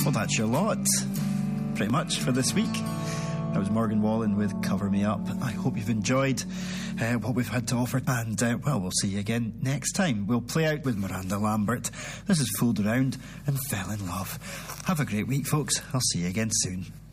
Well, that's your lot, pretty much, for this week. That was Morgan Wallen with Cover Me Up. I hope you've enjoyed what we've had to offer. And, well, we'll see you again next time. We'll play out with Miranda Lambert. This is Fooled Around and Fell in Love. Have a great week, folks. I'll see you again soon.